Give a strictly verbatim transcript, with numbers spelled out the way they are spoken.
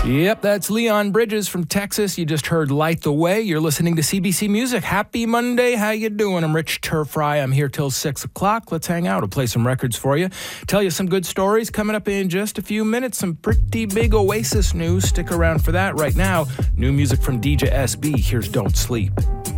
Yep, that's Leon Bridges from Texas. You just heard Light the Way. You're listening to C B C Music. Happy Monday. How you doing? I'm Rich Turfry. I'm here till six o'clock. Let's hang out. I'll play some records for you. Tell you some good stories coming up in just a few minutes. Some pretty big Oasis news. Stick around for that right now. New music from D J S B. Here's Don't Sleep.